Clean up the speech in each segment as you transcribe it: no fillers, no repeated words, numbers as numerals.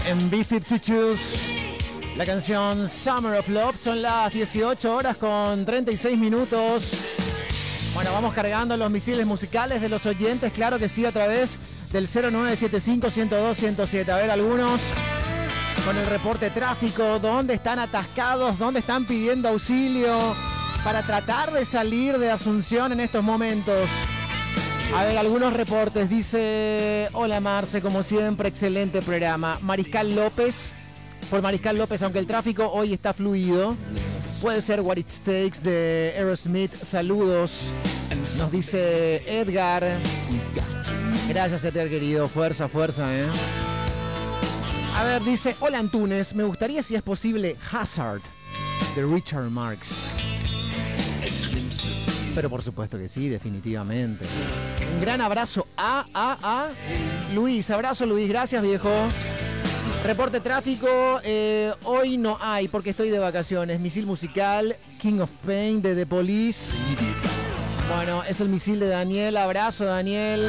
En B-52s, la canción Summer of Love. Son las 18 horas con 36 minutos. Bueno, vamos cargando los misiles musicales de los oyentes, claro que sí, a través del 0975-102-107. A ver, algunos con el reporte de tráfico, dónde están atascados, dónde están pidiendo auxilio para tratar de salir de Asunción en estos momentos. A ver, algunos reportes. Dice: hola Marce, como siempre, excelente programa. Mariscal López, por Mariscal López, aunque el tráfico hoy está fluido, puede ser What It Takes de Aerosmith. Saludos, nos dice Edgar. Gracias, Edgar, querido. Fuerza, fuerza, A ver, dice: hola Antunes, me gustaría, si es posible, Hazard de Richard Marx. Pero por supuesto que sí, definitivamente. Un gran abrazo a Luis. Abrazo, Luis. Gracias, viejo. Reporte tráfico. Hoy no hay porque estoy de vacaciones. Misil musical, King of Pain de The Police. Bueno, es el misil de Daniel. Abrazo, Daniel.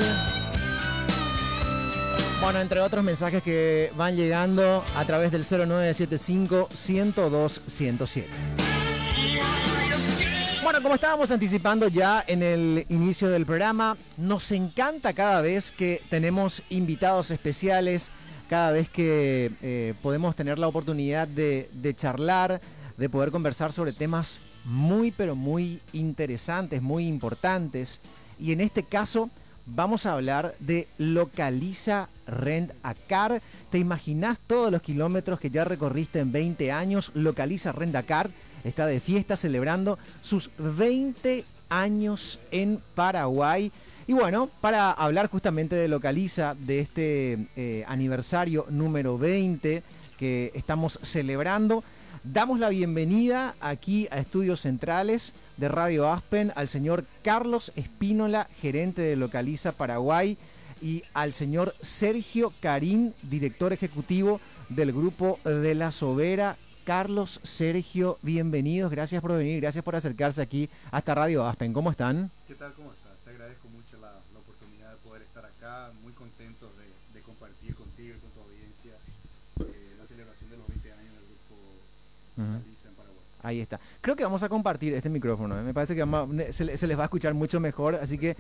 Bueno, entre otros mensajes que van llegando a través del 0975-102-107. Bueno, como estábamos anticipando ya en el inicio del programa, nos encanta cada vez que tenemos invitados especiales, cada vez que podemos tener la oportunidad de charlar, de poder conversar sobre temas muy, pero muy interesantes, muy importantes. Y en este caso vamos a hablar de Localiza Rent a Car. ¿Te imaginás todos los kilómetros que ya recorriste en 20 años? Localiza Rent a Car está de fiesta celebrando sus 20 años en Paraguay. Y bueno, para hablar justamente de Localiza, de este aniversario número 20 que estamos celebrando, damos la bienvenida aquí a Estudios Centrales de Radio Aspen al señor Carlos Espínola, gerente de Localiza Paraguay, y al señor Sergio Carín, director ejecutivo del Grupo de la Sobera. Carlos, Sergio, bienvenidos, gracias por venir, gracias por acercarse aquí hasta Radio Aspen. ¿Cómo están? ¿Qué tal? ¿Cómo estás? Te agradezco mucho la oportunidad de poder estar acá, muy contentos de compartir contigo y con tu audiencia la celebración de los 20 años del Grupo Localiza en Paraguay. Ahí está. Creo que vamos a compartir este micrófono. Me parece que se les va a escuchar mucho mejor. Así que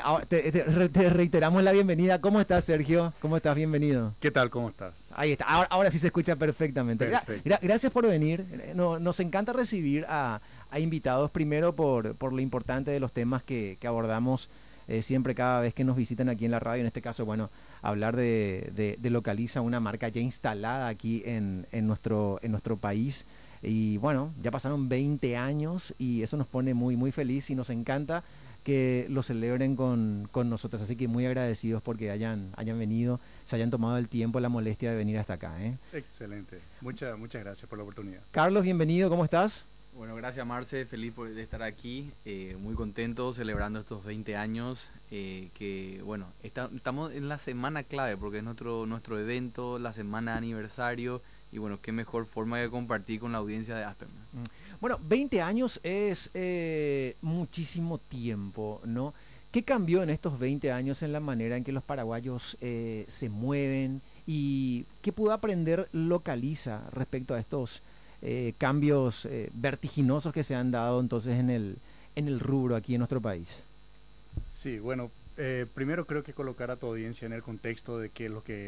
te reiteramos la bienvenida. ¿Cómo estás, Sergio? ¿Cómo estás? Bienvenido. ¿Qué tal? ¿Cómo estás? Ahí está. Ahora sí se escucha perfectamente. Gracias por venir. Nos encanta recibir a invitados, primero por lo importante de los temas que abordamos siempre cada vez que nos visitan aquí en la radio. En este caso, bueno, hablar de Localiza, una marca ya instalada aquí en nuestro país. Y bueno, ya pasaron 20 años y eso nos pone muy, muy feliz y nos encanta que lo celebren con nosotros. Así que muy agradecidos porque hayan venido, se hayan tomado el tiempo, la molestia de venir hasta acá. Excelente. Muchas gracias por la oportunidad. Carlos, bienvenido, ¿cómo estás? Bueno, gracias Marce, feliz de estar aquí, muy contento celebrando estos 20 años, que bueno, estamos en la semana clave porque es nuestro evento, la semana aniversario, y bueno, qué mejor forma de compartir con la audiencia de Aspen. Bueno, 20 años es muchísimo tiempo, ¿no? ¿Qué cambió en estos 20 años en la manera en que los paraguayos se mueven y qué pudo aprender Localiza respecto a estos cambios vertiginosos que se han dado entonces en el rubro aquí en nuestro país? Sí, bueno, primero creo que colocar a tu audiencia en el contexto de qué es lo que